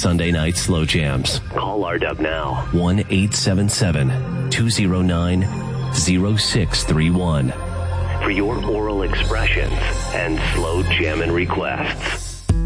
Sunday night slow jams. Call RDub now. 1-877-209-0631 for your oral expressions and slow jamming requests.